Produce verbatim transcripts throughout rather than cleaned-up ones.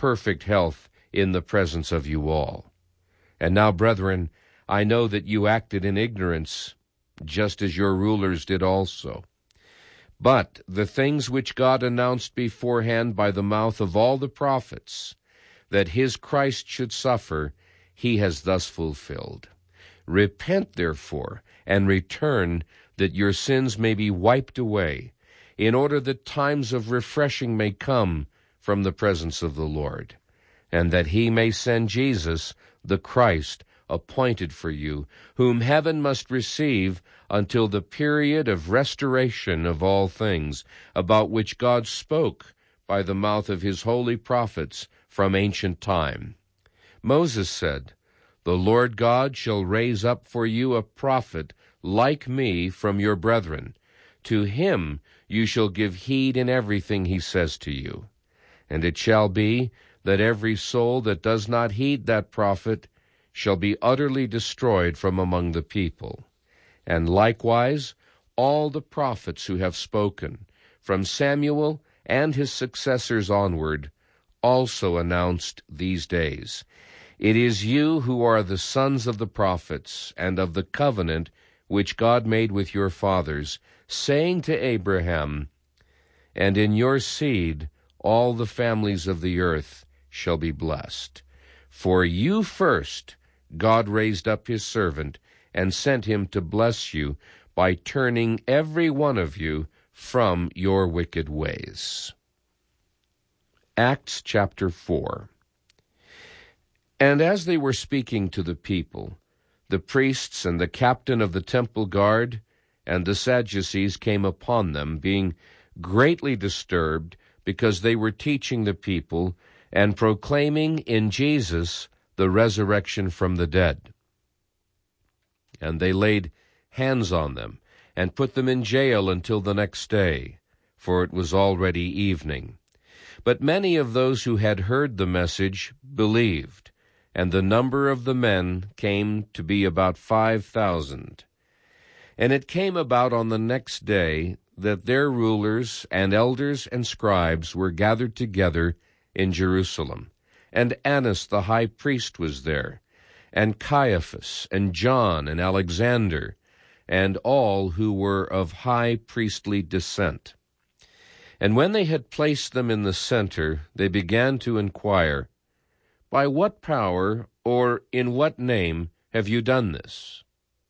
perfect health in the presence of you all. And now, brethren, I know that you acted in ignorance, just as your rulers did also. But the things which God announced beforehand by the mouth of all the prophets, that his Christ should suffer, he has thus fulfilled. Repent, therefore, and return, that your sins may be wiped away, in order that times of refreshing may come from the presence of the Lord, and that he may send Jesus, the Christ, appointed for you, whom heaven must receive until the period of restoration of all things, about which God spoke by the mouth of his holy prophets from ancient time. Moses said, "The Lord God shall raise up for you a prophet like me from your brethren. To him you shall give heed in everything he says to you. And it shall be that every soul that does not heed that prophet shall be utterly destroyed from among the people. And likewise all the prophets who have spoken, from Samuel and his successors onward, also announced these days. It is you who are the sons of the prophets, and of the covenant which God made with your fathers, saying to Abraham, and in your seed all the families of the earth shall be blessed. For you first God raised up his servant, and sent him to bless you by turning every one of you from your wicked ways." Acts chapter four. And as they were speaking to the people, the priests and the captain of the temple guard and the Sadducees came upon them, being greatly disturbed, because they were teaching the people and proclaiming in Jesus the resurrection from the dead. And they laid hands on them and put them in jail until the next day, for it was already evening. But many of those who had heard the message believed, and the number of the men came to be about five thousand. And it came about on the next day that their rulers and elders and scribes were gathered together in Jerusalem. And Annas the high priest was there, and Caiaphas, and John, and Alexander, and all who were of high priestly descent. And when they had placed them in the center, they began to inquire, "By what power, or in what name, have you done this?"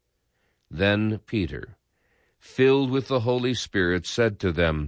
Then Peter, filled with the Holy Spirit, said to them,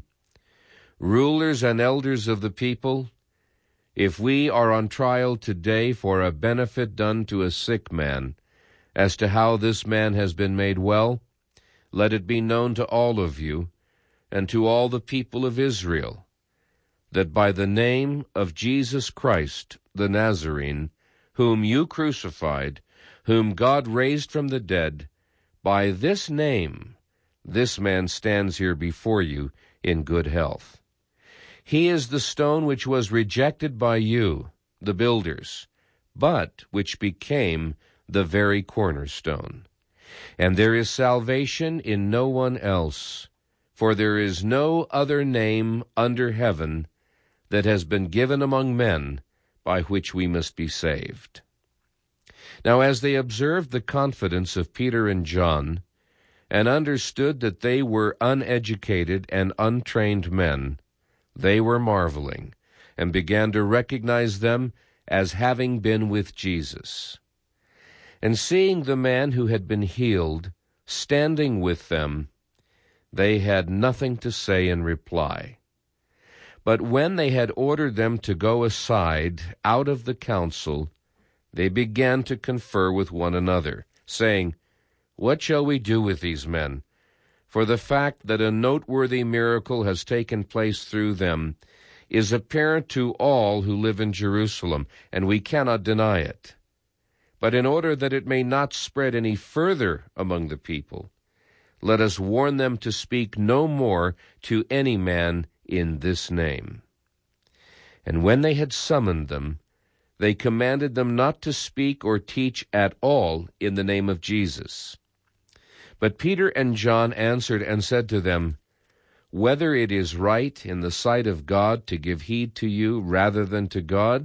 "Rulers and elders of the people, if we are on trial today for a benefit done to a sick man, as to how this man has been made well, let it be known to all of you, and to all the people of Israel, that by the name of Jesus Christ the Nazarene, whom you crucified, whom God raised from the dead, by this name this man stands here before you in good health. He is the stone which was rejected by you, the builders, but which became the very cornerstone. And there is salvation in no one else, for there is no other name under heaven that has been given among men by which we must be saved." Now as they observed the confidence of Peter and John, and understood that they were uneducated and untrained men, they were marveling, and began to recognize them as having been with Jesus. And seeing the man who had been healed standing with them, they had nothing to say in reply. But when they had ordered them to go aside out of the council, they began to confer with one another, saying, "What shall we do with these men? For the fact that a noteworthy miracle has taken place through them is apparent to all who live in Jerusalem, and we cannot deny it. But in order that it may not spread any further among the people, let us warn them to speak no more to any man in this name." And when they had summoned them, they commanded them not to speak or teach at all in the name of Jesus. But Peter and John answered and said to them, "Whether it is right in the sight of God to give heed to you rather than to God,